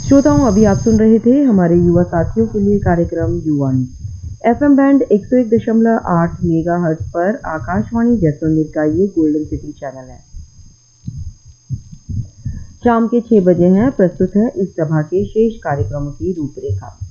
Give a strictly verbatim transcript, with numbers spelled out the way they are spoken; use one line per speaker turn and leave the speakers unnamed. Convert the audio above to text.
श्रोताओं, अभी आप सुन रहे थे हमारे युवा साथियों के लिए कार्यक्रम युवाणी एफएम बैंड एक सौ एक दशमलव आठ मेगा हर्ट्ज पर आकाशवाणी जैसलमेर का ये गोल्डन सिटी चैनल है। शाम के छह बजे हैं, प्रस्तुत है इस सभा के शेष कार्यक्रमों की रूपरेखा।